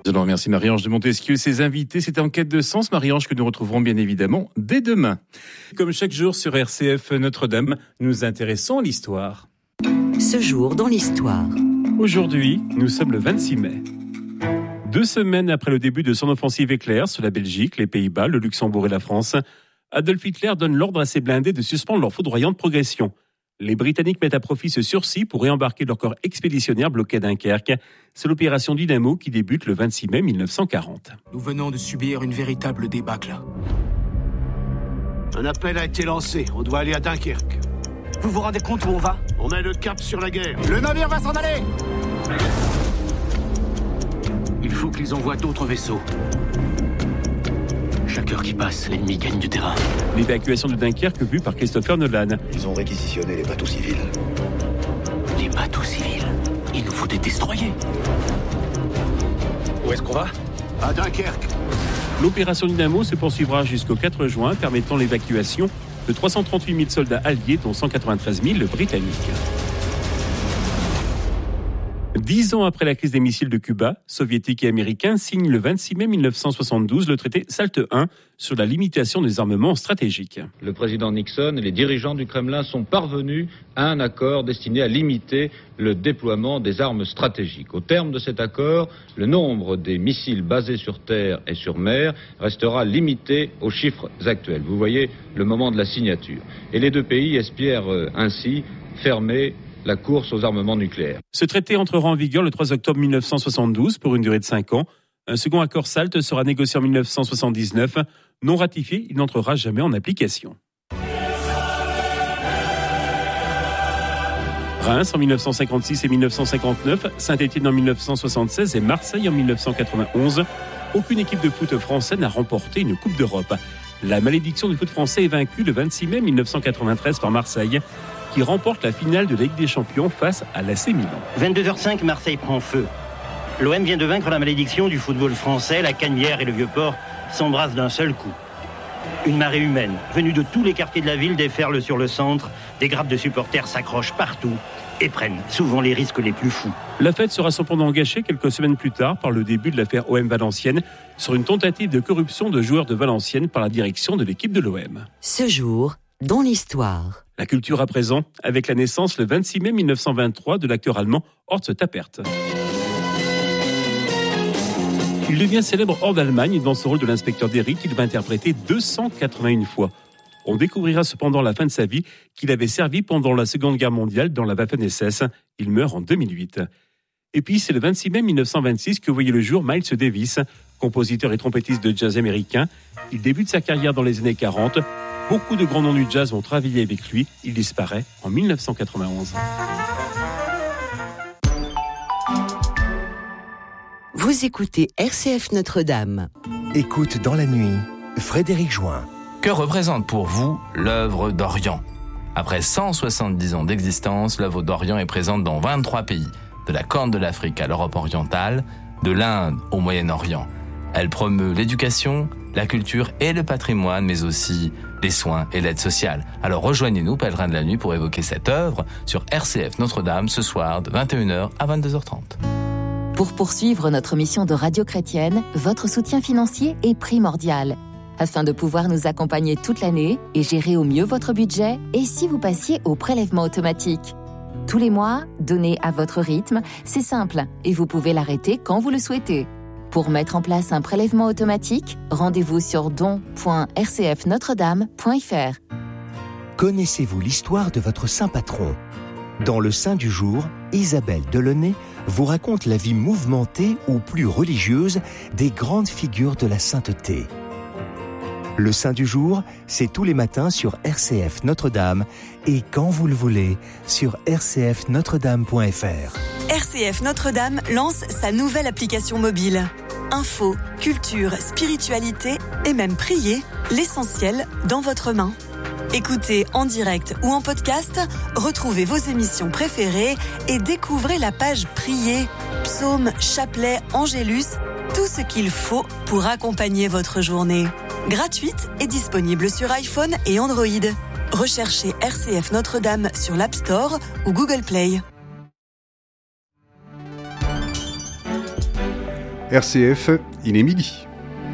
Je remercie Marie-Ange de Montesquieu et ses invités. C'était En quête de sens, Marie-Ange, que nous retrouverons bien évidemment dès demain. Comme chaque jour sur RCF Notre-Dame, nous nous intéressons à l'histoire. Ce jour dans l'histoire. Aujourd'hui, nous sommes le 26 mai. 2 semaines après le début de son offensive éclair sur la Belgique, les Pays-Bas, le Luxembourg et la France, Adolf Hitler donne l'ordre à ses blindés de suspendre leur foudroyante progression. Les Britanniques mettent à profit ce sursis pour réembarquer leur corps expéditionnaire bloqué à Dunkerque. C'est l'opération Dynamo qui débute le 26 mai 1940. Nous venons de subir une véritable débâcle. Un appel a été lancé, on doit aller à Dunkerque. Vous vous rendez compte où on va ? On met le cap sur la guerre. Le navire va s'en aller ! Il faut qu'ils envoient d'autres vaisseaux. Chaque heure qui passe, l'ennemi gagne du terrain. L'évacuation de Dunkerque vue par Christopher Nolan. Ils ont réquisitionné les bateaux civils. Les bateaux civils ? Il nous faut des destroyers. Où est-ce qu'on va ? À Dunkerque. L'opération Dynamo se poursuivra jusqu'au 4 juin, permettant l'évacuation de 338 000 soldats alliés, dont 193 000 britanniques. 10 ans après la crise des missiles de Cuba, soviétiques et américains signent le 26 mai 1972 le traité SALT I sur la limitation des armements stratégiques. Le président Nixon et les dirigeants du Kremlin sont parvenus à un accord destiné à limiter le déploiement des armes stratégiques. Au terme de cet accord, le nombre des missiles basés sur terre et sur mer restera limité aux chiffres actuels. Vous voyez le moment de la signature. Et les deux pays espèrent ainsi fermer la course aux armements nucléaires. Ce traité entrera en vigueur le 3 octobre 1972 pour une durée de 5 ans. Un second accord SALT sera négocié en 1979. Non ratifié, il n'entrera jamais en application. Reims en 1956 et 1959, Saint-Étienne en 1976 et Marseille en 1991. Aucune équipe de foot français n'a remporté une Coupe d'Europe. La malédiction du foot français est vaincue le 26 mai 1993 par Marseille, qui remporte la finale de la Ligue des Champions face à l'AC Milan. 22h05, Marseille prend feu. L'OM vient de vaincre la malédiction du football français. La Canebière et le Vieux-Port s'embrassent d'un seul coup. Une marée humaine, venue de tous les quartiers de la ville, déferle sur le centre. Des grappes de supporters s'accrochent partout et prennent souvent les risques les plus fous. La fête sera cependant gâchée quelques semaines plus tard par le début de l'affaire OM Valenciennes sur une tentative de corruption de joueurs de Valenciennes par la direction de l'équipe de l'OM. Ce jour dans l'histoire. La culture à présent, avec la naissance le 26 mai 1923 de l'acteur allemand Horst Tappert. Il devient célèbre hors d'Allemagne et dans ce rôle de l'inspecteur d'Eric, il va interpréter 281 fois. On découvrira cependant à la fin de sa vie qu'il avait servi pendant la Seconde Guerre mondiale dans la Waffen-SS. Il meurt en 2008. Et puis c'est le 26 mai 1926 que voyait le jour Miles Davis, compositeur et trompettiste de jazz américain. Il débute sa carrière dans les années 40. Beaucoup de grands noms du jazz vont travailler avec lui. Il disparaît en 1991. Vous écoutez RCF Notre-Dame. Écoute dans la nuit, Frédéric Join. Que représente pour vous l'œuvre d'Orient ? Après 170 ans d'existence, l'œuvre d'Orient est présente dans 23 pays, de la Corne de l'Afrique à l'Europe orientale, de l'Inde au Moyen-Orient. Elle promeut l'éducation, la culture et le patrimoine, mais aussi les soins et l'aide sociale. Alors rejoignez-nous, Pèlerins de la Nuit, pour évoquer cette œuvre sur RCF Notre-Dame ce soir de 21h à 22h30. Pour poursuivre notre mission de radio chrétienne, votre soutien financier est primordial. Afin de pouvoir nous accompagner toute l'année et gérer au mieux votre budget, et si vous passiez au prélèvement automatique ? Tous les mois, donnez à votre rythme, c'est simple, et vous pouvez l'arrêter quand vous le souhaitez. Pour mettre en place un prélèvement automatique, rendez-vous sur don.rcfnotredame.fr. Connaissez-vous l'histoire de votre saint patron ? Dans le Saint du jour, Isabelle Delaunay vous raconte la vie mouvementée ou plus religieuse des grandes figures de la sainteté. Le Saint du jour, c'est tous les matins sur RCF Notre-Dame et quand vous le voulez sur rcfnotredame.fr. RCF Notre-Dame lance sa nouvelle application mobile. Info, culture, spiritualité et même prier, l'essentiel dans votre main. Écoutez en direct ou en podcast, retrouvez vos émissions préférées et découvrez la page Prier, psaumes, chapelets, angélus, tout ce qu'il faut pour accompagner votre journée. Gratuite et disponible sur iPhone et Android. Recherchez RCF Notre-Dame sur l'App Store ou Google Play. RCF, il est midi.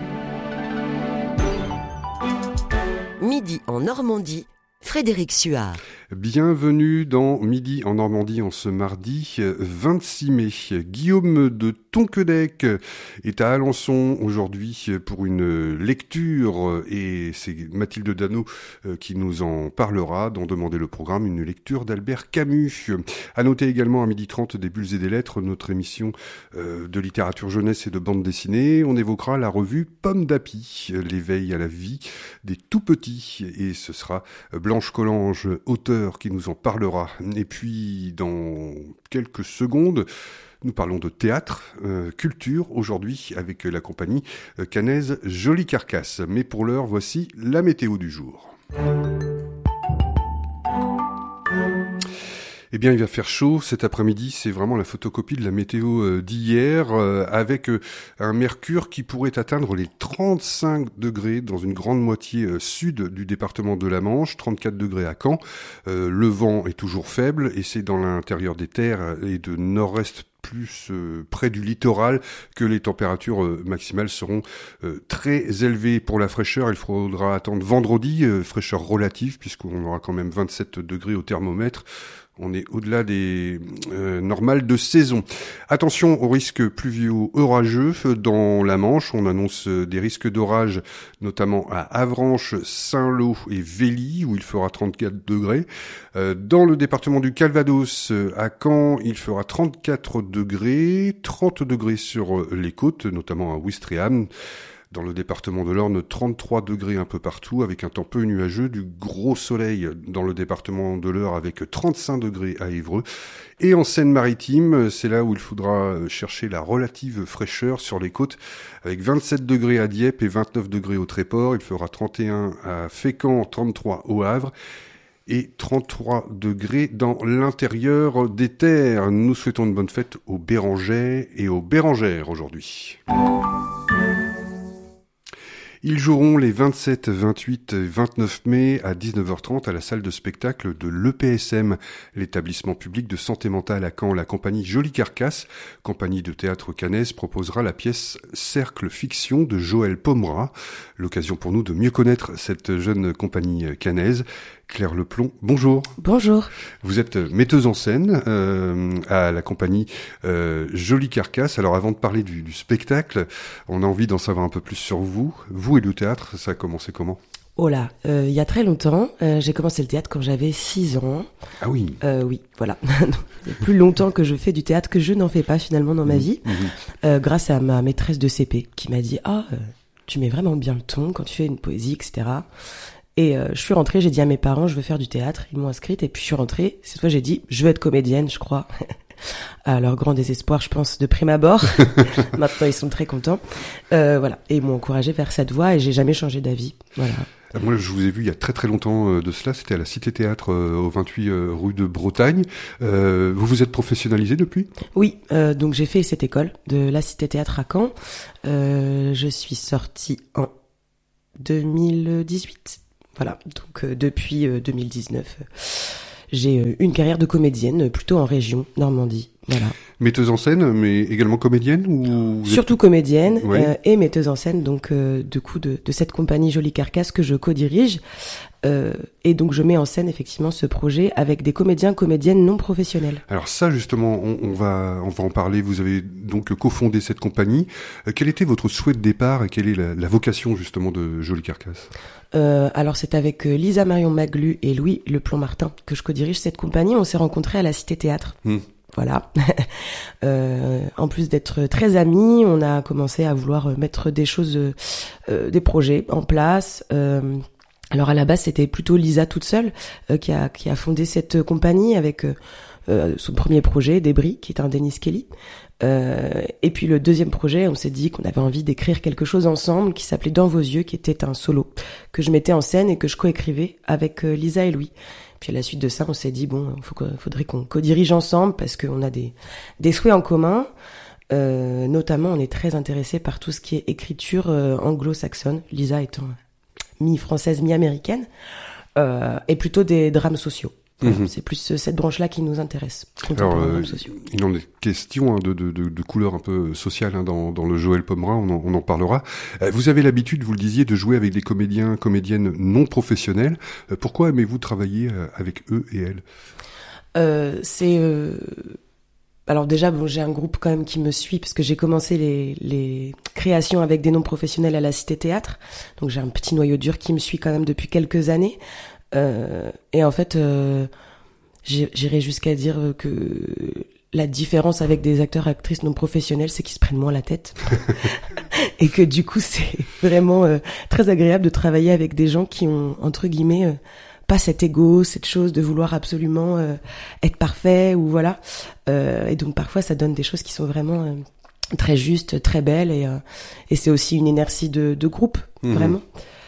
Midi en Normandie, Frédéric Suard. Bienvenue dans Midi en Normandie en ce mardi 26 mai. Guillaume de Tonquedec est à Alençon aujourd'hui pour une lecture et c'est Mathilde Dano qui nous en parlera dans Demander le programme, une lecture d'Albert Camus. À noter également à 12h30 des Bulles et des Lettres, notre émission de littérature jeunesse et de bande dessinée. On évoquera la revue Pomme d'Api, l'éveil à la vie des tout petits et ce sera Blanche Collange, auteur qui nous en parlera. Et puis, dans quelques secondes, nous parlons de théâtre, culture, aujourd'hui, avec la compagnie caennaise Jolie Carcasse. Mais pour l'heure, voici la météo du jour. Eh bien, il va faire chaud cet après-midi. C'est vraiment la photocopie de la météo d'hier, avec un mercure qui pourrait atteindre les 35 degrés dans une grande moitié sud du département de la Manche, 34 degrés à Caen. Le vent est toujours faible et c'est dans l'intérieur des terres et de nord-est plus près du littoral que les températures maximales seront très élevées. Pour la fraîcheur, il faudra attendre vendredi, fraîcheur relative puisqu'on aura quand même 27 degrés au thermomètre. On est au-delà des normales de saison. Attention aux risques pluviaux orageux dans la Manche. On annonce des risques d'orage, notamment à Avranches, Saint-Lô et Vély, où il fera 34 degrés. Dans le département du Calvados, à Caen, il fera 34 degrés, 30 degrés sur les côtes, notamment à Ouistreham. Dans le département de l'Orne, 33 degrés un peu partout, avec un temps peu nuageux, du gros soleil dans le département de l'Eure, avec 35 degrés à Évreux. Et en Seine-Maritime, c'est là où il faudra chercher la relative fraîcheur sur les côtes, avec 27 degrés à Dieppe et 29 degrés au Tréport. Il fera 31 à Fécamp, 33 au Havre et 33 degrés dans l'intérieur des terres. Nous souhaitons une bonne fête aux Bérangais et aux Bérangères aujourd'hui. Ils joueront les 27, 28 et 29 mai à 19h30 à la salle de spectacle de l'EPSM, l'établissement public de santé mentale à Caen. La compagnie Jolie Carcasse, compagnie de théâtre caennaise, proposera la pièce Cercle Fiction de Joël Pomera. L'occasion pour nous de mieux connaître cette jeune compagnie caennaise. Claire Leplon, bonjour. Bonjour. Vous êtes metteuse en scène à la compagnie Jolie Carcasse. Alors avant de parler du spectacle, on a envie d'en savoir un peu plus sur vous. Vous et le théâtre, ça a commencé comment ? Oh là, il y a très longtemps. J'ai commencé le théâtre quand j'avais 6 ans. Ah oui. Oui, voilà. Il y a plus longtemps que je fais du théâtre que je n'en fais pas finalement dans ma vie. Grâce à ma maîtresse de CP qui m'a dit « Ah, tu mets vraiment bien le ton quand tu fais une poésie, etc. » Et je suis rentrée, j'ai dit à mes parents, je veux faire du théâtre. Ils m'ont inscrite et puis je suis rentrée. Cette fois, j'ai dit, je veux être comédienne, je crois. À leur grand désespoir, je pense, de prime abord. Maintenant, ils sont très contents. Voilà. Et ils m'ont encouragée vers cette voie et j'ai jamais changé d'avis. Voilà. Moi, je vous ai vu il y a très très longtemps de cela. C'était à la Cité Théâtre au 28 rue de Bretagne. Vous vous êtes professionnalisée depuis ? Oui. Donc, j'ai fait cette école de la Cité Théâtre à Caen. Je suis sortie en 2018. Voilà, donc depuis 2019, j'ai une carrière de comédienne, plutôt en région, Normandie, voilà. Metteuse en scène, mais également comédienne ou Surtout comédienne, ouais. Et metteuse en scène, donc du coup de cette compagnie Jolie Carcasse que je co-dirige. Et donc je mets en scène effectivement ce projet avec des comédiennes non professionnels. Alors ça justement, on va en parler. Vous avez donc cofondé cette compagnie. Quel était votre souhait de départ et quelle est la vocation justement de Jolie Carcasse ? Alors c'est avec Lisa Marion Maglu et Louis Leplon-Martin que je co-dirige cette compagnie. On s'est rencontrés à la Cité Théâtre. Voilà. En plus d'être très amis, on a commencé à vouloir mettre des choses, des projets en place. Alors à la base, c'était plutôt Lisa toute seule qui a fondé cette compagnie avec son premier projet, Débris, qui est un Dennis Kelly. Et puis le deuxième projet, on s'est dit qu'on avait envie d'écrire quelque chose ensemble qui s'appelait Dans vos yeux, qui était un solo que je mettais en scène et que je coécrivais avec Lisa et Louis. Puis à la suite de ça, on s'est dit bon, faudrait qu'on co-dirige ensemble parce qu'on a des souhaits en commun. Notamment, on est très intéressés par tout ce qui est écriture anglo-saxonne. Lisa étant mi-française, mi-américaine, et plutôt des drames sociaux. Voilà, c'est plus cette branche-là qui nous intéresse. Alors, il en est question de couleur un peu sociale dans le Joël Pommerain, on en parlera. Vous avez l'habitude, vous le disiez, de jouer avec des comédiens, comédiennes non professionnels. Pourquoi aimez-vous travailler avec eux et elles ? Alors déjà, j'ai un groupe quand même qui me suit, parce que j'ai commencé les créations avec des non-professionnels à la Cité Théâtre. Donc j'ai un petit noyau dur qui me suit quand même depuis quelques années. Et en fait, j'irais jusqu'à dire que la différence avec des acteurs et actrices non professionnels, c'est qu'ils se prennent moins la tête. Et que du coup, c'est vraiment très agréable de travailler avec des gens qui ont, entre guillemets, pas cet ego, cette chose de vouloir absolument être parfait, ou voilà. Et donc parfois, ça donne des choses qui sont vraiment très justes, très belles, et c'est aussi une inertie de groupe, vraiment.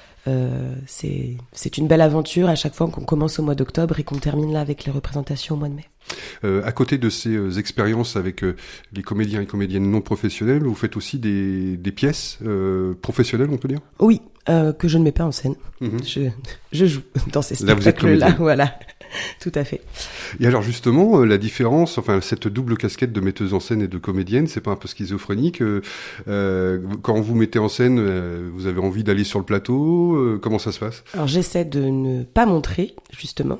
C'est une belle aventure à chaque fois qu'on commence au mois d'octobre et qu'on termine là avec les représentations au mois de mai. À côté de ces expériences avec les comédiens et comédiennes non professionnels, vous faites aussi des pièces professionnelles, on peut dire ? Oui, que je ne mets pas en scène. Je joue dans ces spectacles-là, voilà. Tout à fait. Et alors justement, la différence, enfin cette double casquette de metteuse en scène et de comédienne, c'est pas un peu schizophrénique quand vous mettez en scène, vous avez envie d'aller sur le plateau, comment ça se passe ? Alors j'essaie de ne pas montrer, justement.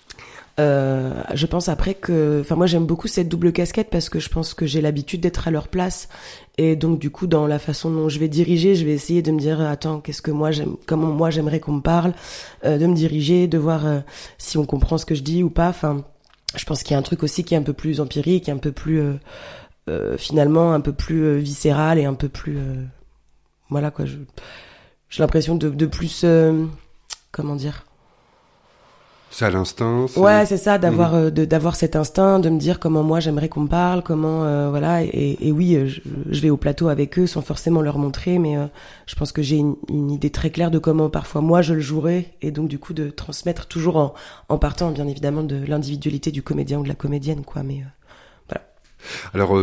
Je pense après moi j'aime beaucoup cette double casquette parce que je pense que j'ai l'habitude d'être à leur place, et donc du coup dans la façon dont je vais diriger, je vais essayer de me dire attends, comment moi j'aimerais qu'on me parle, de me diriger, de voir si on comprend ce que je dis ou pas. Enfin, je pense qu'il y a un truc aussi qui est un peu plus empirique, un peu plus finalement un peu plus viscéral et un peu plus voilà quoi. J'ai l'impression de plus comment dire. C'est à l'instinct. Ouais, c'est ça, d'avoir cet instinct, de me dire comment moi j'aimerais qu'on me parle, comment voilà. Et oui, je vais au plateau avec eux sans forcément leur montrer, mais je pense que j'ai une idée très claire de comment parfois moi je le jouerais, et donc du coup de transmettre toujours en partant bien évidemment de l'individualité du comédien ou de la comédienne, quoi. Mais voilà. Alors,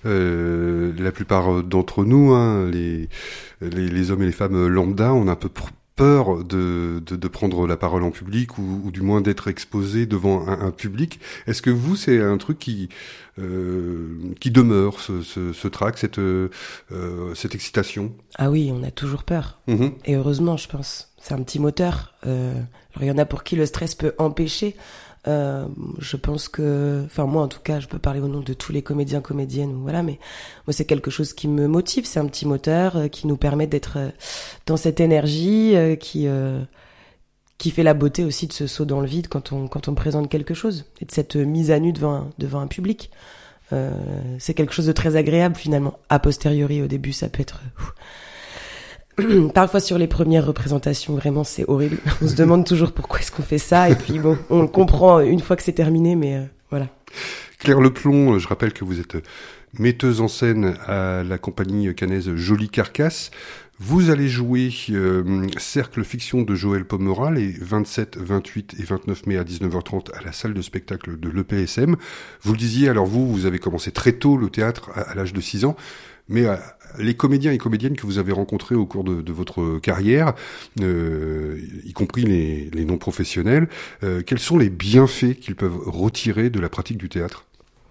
la plupart d'entre nous, hein, les hommes et les femmes lambda, on a un peu peur de prendre la parole en public, ou du moins d'être exposé devant un public. Est-ce que vous, c'est un truc qui demeure, ce trac, cette excitation ? Ah oui, on a toujours peur. Et heureusement, je pense. C'est un petit moteur. Alors, il y en a pour qui le stress peut empêcher. Je pense que, enfin moi en tout cas, je peux parler au nom de tous les comédiens, comédiennes, voilà, mais moi c'est quelque chose qui me motive, c'est un petit moteur qui nous permet d'être dans cette énergie qui fait la beauté aussi de ce saut dans le vide quand on présente quelque chose, et de cette mise à nu devant un public. C'est quelque chose de très agréable finalement. A posteriori, au début, ça peut être parfois sur les premières représentations, vraiment c'est horrible. On se demande toujours pourquoi est-ce qu'on fait ça, et puis bon, on le comprend une fois que c'est terminé, mais voilà. Claire Leplon, je rappelle que vous êtes metteuse en scène à la compagnie caennaise Jolie Carcasse. Vous allez jouer Cercle Fiction de Joël Pommerain les 27, 28 et 29 mai à 19h30 à la salle de spectacle de l'EPSM. Vous le disiez, alors vous avez commencé très tôt le théâtre à l'âge de 6 ans, mais les comédiens et comédiennes que vous avez rencontrés au cours de votre carrière, y compris les non-professionnels, quels sont les bienfaits qu'ils peuvent retirer de la pratique du théâtre ?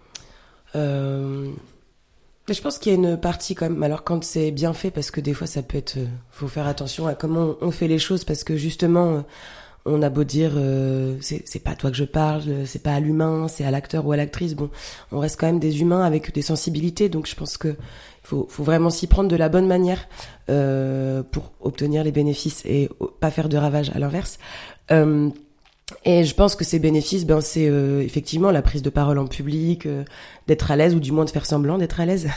Je pense qu'il y a une partie quand même, alors quand c'est bien fait, parce que des fois ça peut être, faut faire attention à comment on fait les choses, parce que justement on a beau dire c'est pas à toi que je parle, c'est pas à l'humain, c'est à l'acteur ou à l'actrice, bon, on reste quand même des humains avec des sensibilités, donc je pense que faut vraiment s'y prendre de la bonne manière pour obtenir les bénéfices et pas faire de ravages à l'inverse. Et je pense que ces bénéfices, c'est effectivement la prise de parole en public, d'être à l'aise, ou du moins de faire semblant d'être à l'aise.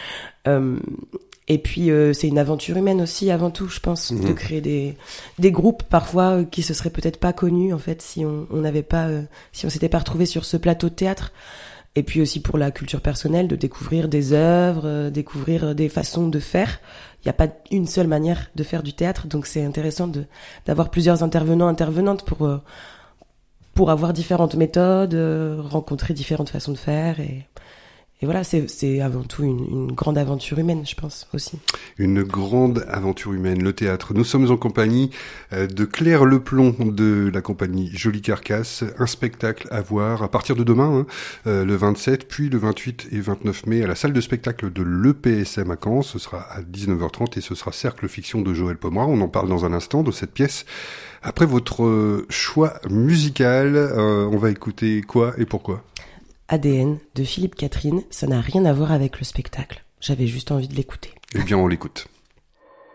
Et puis c'est une aventure humaine aussi avant tout, je pense, de créer des groupes parfois qui se seraient peut-être pas connus en fait si on n'avait pas si on s'était pas retrouvé sur ce plateau de théâtre. Et puis aussi pour la culture personnelle, de découvrir des œuvres, découvrir des façons de faire. Il n'y a pas une seule manière de faire du théâtre, donc c'est intéressant d'avoir plusieurs intervenants, intervenantes pour avoir différentes méthodes, rencontrer différentes façons de faire, et voilà, c'est avant tout une grande aventure humaine, je pense aussi. Une grande aventure humaine, le théâtre. Nous sommes en compagnie de Claire Leplon de la compagnie Jolie Carcasse. Un spectacle à voir à partir de demain, le 27, puis le 28 et 29 mai à la salle de spectacle de l'EPSM à Caen. Ce sera à 19h30 et ce sera Cercle Fiction de Joël Pommard. On en parle dans un instant de cette pièce. Après votre choix musical, on va écouter quoi et pourquoi ? ADN de Philippe Catherine, ça n'a rien à voir avec le spectacle. J'avais juste envie de l'écouter. Eh bien, on l'écoute.